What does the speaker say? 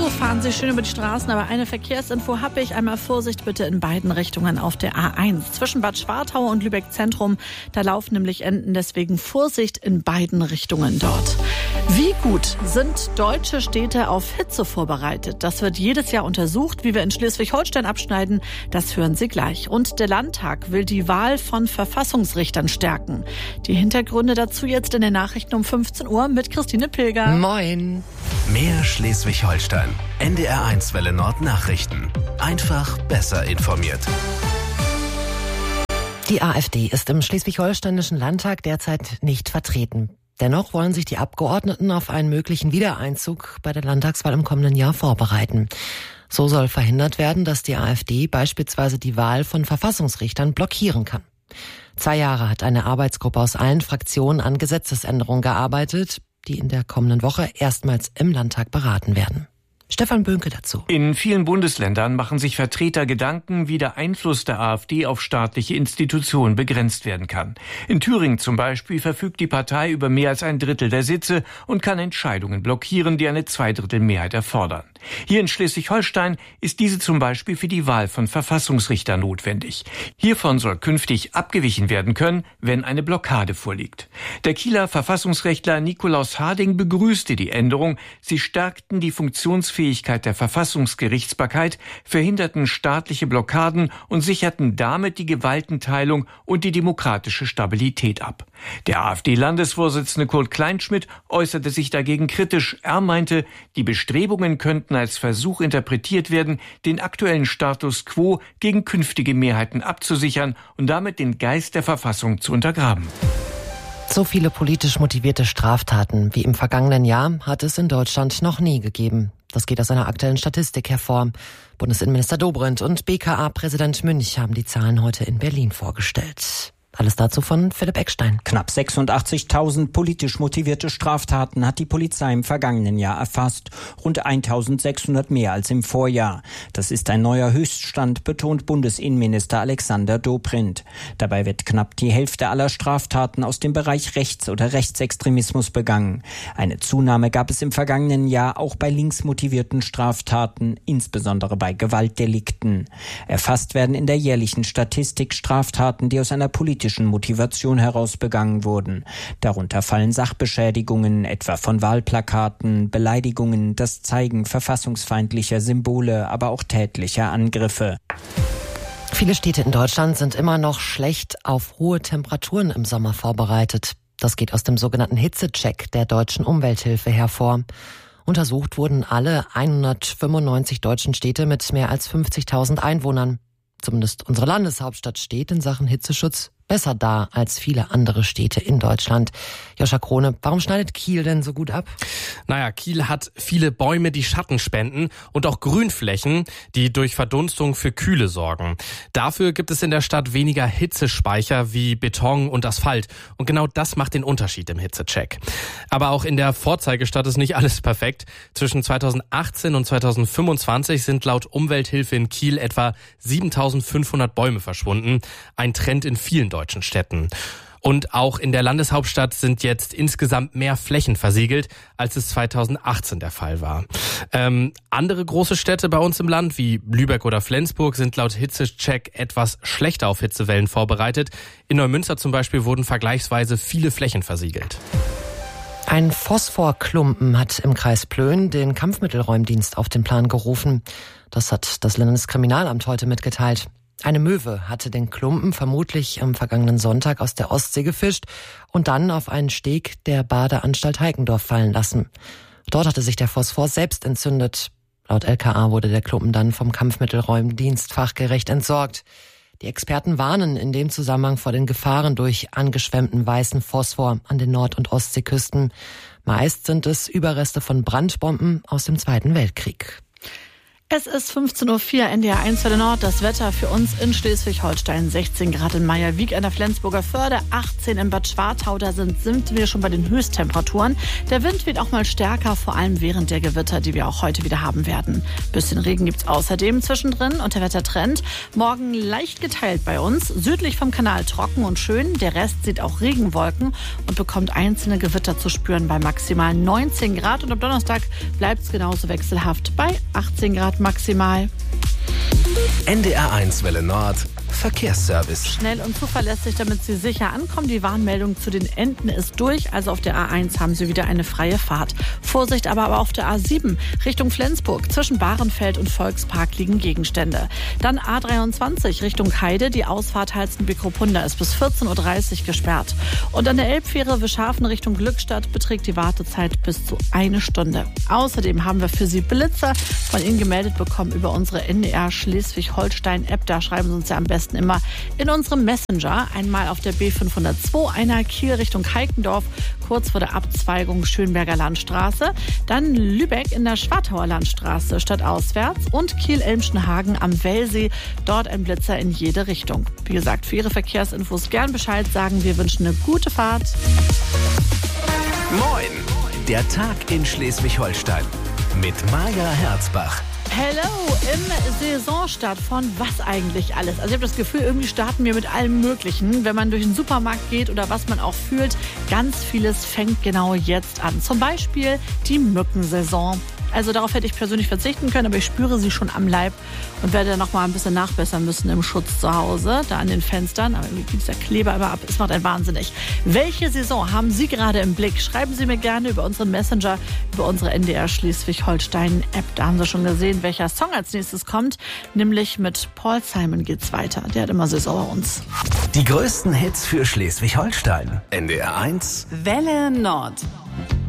So, fahren Sie schön über die Straßen, aber eine Verkehrsinfo habe ich. Einmal Vorsicht bitte in beiden Richtungen auf der A1. Zwischen Bad Schwartau und Lübeck Zentrum, da laufen nämlich Enten, deswegen Vorsicht in beiden Richtungen dort. Wie gut sind deutsche Städte auf Hitze vorbereitet? Das wird jedes Jahr untersucht. Wie wir in Schleswig-Holstein abschneiden, das hören Sie gleich. Und der Landtag will die Wahl von Verfassungsrichtern stärken. Die Hintergründe dazu jetzt in den Nachrichten um 15 Uhr mit Christine Pilger. Moin. Mehr Schleswig-Holstein. NDR1 Welle Nord Nachrichten. Einfach besser informiert. Die AfD ist im Schleswig-Holsteinischen Landtag derzeit nicht vertreten. Dennoch wollen sich die Abgeordneten auf einen möglichen Wiedereinzug bei der Landtagswahl im kommenden Jahr vorbereiten. So soll verhindert werden, dass die AfD beispielsweise die Wahl von Verfassungsrichtern blockieren kann. 2 Jahre hat eine Arbeitsgruppe aus allen Fraktionen an Gesetzesänderungen gearbeitet, die in der kommenden Woche erstmals im Landtag beraten werden. Stefan Böhnke dazu. In vielen Bundesländern machen sich Vertreter Gedanken, wie der Einfluss der AfD auf staatliche Institutionen begrenzt werden kann. In Thüringen zum Beispiel verfügt die Partei über mehr als 1/3 der Sitze und kann Entscheidungen blockieren, die eine 2/3 erfordern. Hier in Schleswig-Holstein ist diese zum Beispiel für die Wahl von Verfassungsrichtern notwendig. Hiervon soll künftig abgewichen werden können, wenn eine Blockade vorliegt. Der Kieler Verfassungsrechtler Nikolaus Harding begrüßte die Änderung. Sie stärkten die Funktionsfähigkeit der Verfassungsgerichtsbarkeit, verhinderten staatliche Blockaden und sicherten damit die Gewaltenteilung und die demokratische Stabilität ab. Der AfD-Landesvorsitzende Kurt Kleinschmidt äußerte sich dagegen kritisch. Er meinte, die Bestrebungen könnten als Versuch interpretiert werden, den aktuellen Status quo gegen künftige Mehrheiten abzusichern und damit den Geist der Verfassung zu untergraben. So viele politisch motivierte Straftaten wie im vergangenen Jahr hat es in Deutschland noch nie gegeben. Das geht aus einer aktuellen Statistik hervor. Bundesinnenminister Dobrindt und BKA-Präsident Münch haben die Zahlen heute in Berlin vorgestellt. Alles dazu von Philipp Eckstein. Knapp 86.000 politisch motivierte Straftaten hat die Polizei im vergangenen Jahr erfasst. Rund 1.600 mehr als im Vorjahr. Das ist ein neuer Höchststand, betont Bundesinnenminister Alexander Dobrindt. Dabei wird knapp die Hälfte aller Straftaten aus dem Bereich Rechts- oder Rechtsextremismus begangen. Eine Zunahme gab es im vergangenen Jahr auch bei linksmotivierten Straftaten, insbesondere bei Gewaltdelikten. Erfasst werden in der jährlichen Statistik Straftaten, die aus einer politischen Motivation heraus begangen wurden. Darunter fallen Sachbeschädigungen, etwa von Wahlplakaten, Beleidigungen, das Zeigen verfassungsfeindlicher Symbole, aber auch tätlicher Angriffe. Viele Städte in Deutschland sind immer noch schlecht auf hohe Temperaturen im Sommer vorbereitet. Das geht aus dem sogenannten Hitzecheck der Deutschen Umwelthilfe hervor. Untersucht wurden alle 195 deutschen Städte mit mehr als 50.000 Einwohnern. Zumindest unsere Landeshauptstadt steht in Sachen Hitzeschutz besser da als viele andere Städte in Deutschland. Joscha Krone, warum schneidet Kiel denn so gut ab? Naja, Kiel hat viele Bäume, die Schatten spenden und auch Grünflächen, die durch Verdunstung für Kühle sorgen. Dafür gibt es in der Stadt weniger Hitzespeicher wie Beton und Asphalt. Und genau das macht den Unterschied im Hitzecheck. Aber auch in der Vorzeigestadt ist nicht alles perfekt. Zwischen 2018 und 2025 sind laut Umwelthilfe in Kiel etwa 7.500 Bäume verschwunden. Ein Trend in vielen deutschen Städten. Und auch in der Landeshauptstadt sind jetzt insgesamt mehr Flächen versiegelt, als es 2018 der Fall war. Andere große Städte bei uns im Land, wie Lübeck oder Flensburg, sind laut Hitzecheck etwas schlechter auf Hitzewellen vorbereitet. In Neumünster zum Beispiel wurden vergleichsweise viele Flächen versiegelt. Ein Phosphorklumpen hat im Kreis Plön den Kampfmittelräumdienst auf den Plan gerufen. Das hat das Landeskriminalamt heute mitgeteilt. Eine Möwe hatte den Klumpen vermutlich am vergangenen Sonntag aus der Ostsee gefischt und dann auf einen Steg der Badeanstalt Heikendorf fallen lassen. Dort hatte sich der Phosphor selbst entzündet. Laut LKA wurde der Klumpen dann vom Kampfmittelräumdienst fachgerecht entsorgt. Die Experten warnen in dem Zusammenhang vor den Gefahren durch angeschwemmten weißen Phosphor an den Nord- und Ostseeküsten. Meist sind es Überreste von Brandbomben aus dem Zweiten Weltkrieg. Es ist 15.04 Uhr, NDR 1 Welle Nord. Das Wetter für uns in Schleswig-Holstein. 16 Grad in Meierwiek an der Flensburger Förde, 18 in Bad Schwartau. Da sind wir schon bei den Höchsttemperaturen. Der Wind wird auch mal stärker, vor allem während der Gewitter, die wir auch heute wieder haben werden. Bisschen Regen gibt's außerdem zwischendrin und der Wettertrend. Morgen leicht geteilt bei uns. Südlich vom Kanal trocken und schön. Der Rest sieht auch Regenwolken und bekommt einzelne Gewitter zu spüren bei maximal 19 Grad. Und am Donnerstag bleibt's genauso wechselhaft bei 18 Grad maximal. NDR 1 Welle Nord Verkehrsservice. Schnell und zuverlässig, damit Sie sicher ankommen. Die Warnmeldung zu den Enden ist durch. Also auf der A1 haben Sie wieder eine freie Fahrt. Vorsicht aber auf der A7 Richtung Flensburg. Zwischen Bahrenfeld und Volkspark liegen Gegenstände. Dann A23 Richtung Heide. Die Ausfahrt Halstenbeck-Ruppunda ist bis 14.30 Uhr gesperrt. Und an der Elbfähre Wischhafen Richtung Glückstadt beträgt die Wartezeit bis zu 1 Stunde. Außerdem haben wir für Sie Blitzer von Ihnen gemeldet bekommen über unsere NDR Schleswig-Holstein-App. Da schreiben Sie uns ja am besten immer in unserem Messenger. Einmal auf der B502, einer Kiel Richtung Heikendorf, kurz vor der Abzweigung Schönberger Landstraße. Dann Lübeck in der Schwartauer Landstraße stadtauswärts und Kiel-Elmschenhagen am Wellsee. Dort ein Blitzer in jede Richtung. Wie gesagt, für Ihre Verkehrsinfos gern Bescheid sagen. Wir wünschen eine gute Fahrt. Moin! Der Tag in Schleswig-Holstein mit Maja Herzbach. Hello, im Saisonstart von was eigentlich alles? Also ich habe das Gefühl, irgendwie starten wir mit allem Möglichen. Wenn man durch den Supermarkt geht oder was man auch fühlt, ganz vieles fängt genau jetzt an. Zum Beispiel die Mückensaison. Also darauf hätte ich persönlich verzichten können, aber ich spüre sie schon am Leib und werde noch mal ein bisschen nachbessern müssen im Schutz zu Hause, da an den Fenstern. Aber irgendwie geht der Kleber immer ab. Es macht einen wahnsinnig. Welche Saison haben Sie gerade im Blick? Schreiben Sie mir gerne über unseren Messenger, über unsere NDR Schleswig-Holstein-App. Da haben Sie schon gesehen, welcher Song als nächstes kommt. Nämlich mit Paul Simon geht's weiter. Der hat immer Saison bei uns. Die größten Hits für Schleswig-Holstein. NDR 1 Welle Nord.